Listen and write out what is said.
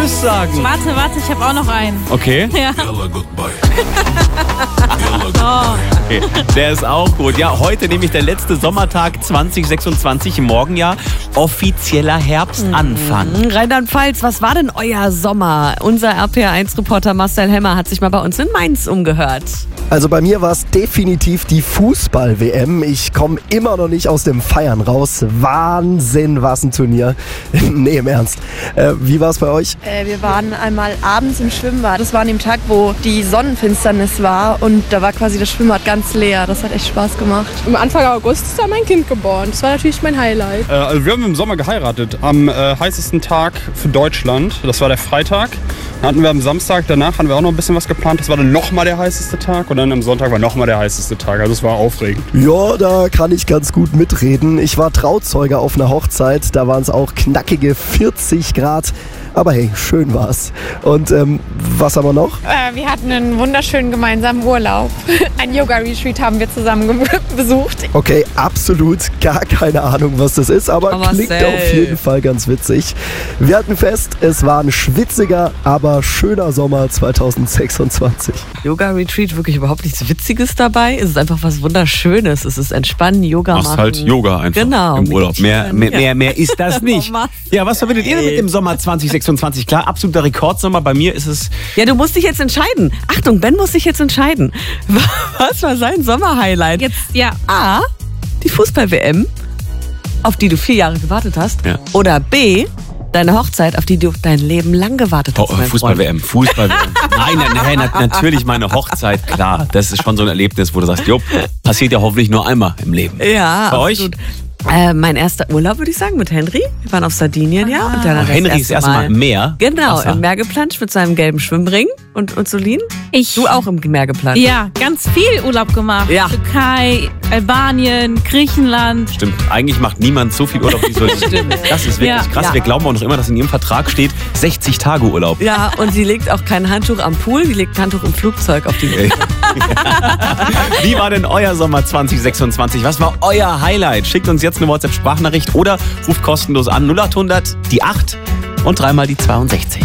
Tschüss sagen. Warte, ich habe auch noch einen. Okay. Ja. Okay, der ist auch gut. Ja, heute nämlich der letzte Sommertag 2026, morgen ja offizieller Herbstanfang. Rheinland-Pfalz, was war denn euer Sommer? Unser RPR1-Reporter Marcel Hemmer hat sich mal bei uns in Mainz umgehört. Also bei mir war es definitiv die Fußball-WM. Ich komme immer noch nicht aus dem Feiern raus. Wahnsinn, was ein Turnier. Nee, im Ernst. Wie war es bei euch? Wir waren einmal abends im Schwimmbad. Das war an dem Tag, wo die Sonnenfinsternis war und da war quasi das Schwimmbad ganz leer. Das hat echt Spaß gemacht. Am Anfang August ist da mein Kind geboren. Das war natürlich mein Highlight. Also wir haben im Sommer geheiratet. Am heißesten Tag für Deutschland. Das war der Freitag. Dann hatten wir am Samstag, danach hatten wir auch noch ein bisschen was geplant. Das war dann nochmal der heißeste Tag. Und dann am Sonntag war nochmal der heißeste Tag. Also es war aufregend. Ja, da kann ich ganz gut mitreden. Ich war Trauzeuge auf einer Hochzeit. Da waren es auch knackige 40 Grad. Aber hey, schön war's. Und was haben wir noch? Wir hatten einen wunderschönen gemeinsamen Urlaub. Ein Yoga-Retreat haben wir zusammen besucht. Okay, absolut gar keine Ahnung, was das ist, aber klingt auf jeden Fall ganz witzig. Wir halten fest, es war ein schwitziger, aber schöner Sommer 2026. Yoga-Retreat, wirklich überhaupt nichts Witziges dabei. Es ist einfach was Wunderschönes. Es ist entspannen, Yoga machen. Machst halt Yoga einfach im Urlaub. Mehr ist das nicht. Ja, was verbindet ihr denn mit dem Sommer 2026? Klar, absoluter Rekordsommer. Bei mir ist es... Ja, du musst dich jetzt entscheiden. Achtung, Ben muss sich jetzt entscheiden. Was war sein Sommerhighlight? Jetzt, ja. A, die Fußball-WM, auf die du 4 Jahre gewartet hast. Ja. Oder B, deine Hochzeit, auf die du dein Leben lang gewartet hast. Fußball-WM. Nein, natürlich meine Hochzeit, klar. Das ist schon so ein Erlebnis, wo du sagst, jo, passiert ja hoffentlich nur einmal im Leben. Ja, bei absolut. euch? Mein erster Urlaub, würde ich sagen, mit Henry. Wir waren auf Sardinien, ja. Und dann Henry ist erstmal im Meer. Genau, Wasser. im Meer geplanscht mit seinem gelben Schwimmring. Und Solin? Ich. Du auch im Meer geplanscht? Ja, ganz viel Urlaub gemacht. Ja. Türkei, Albanien, Griechenland. Stimmt, eigentlich macht niemand so viel Urlaub wie so. Das ist wirklich krass. Ja. Wir glauben auch noch immer, dass in ihrem Vertrag steht 60 Tage Urlaub. Ja, und sie legt auch kein Handtuch am Pool, sie legt ein Handtuch im Flugzeug auf die Hüfte. Wie war denn euer Sommer 2026? Was war euer Highlight? Schickt uns jetzt eine WhatsApp-Sprachnachricht oder ruft kostenlos an 0800 die 8 und dreimal die 62.